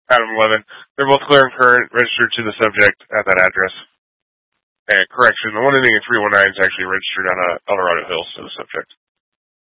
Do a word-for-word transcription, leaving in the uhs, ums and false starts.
Adam eleven. They're both clear and current, registered to the subject at that address. And correction, the one ending in three one nine is actually registered on a Colorado Hills to the subject.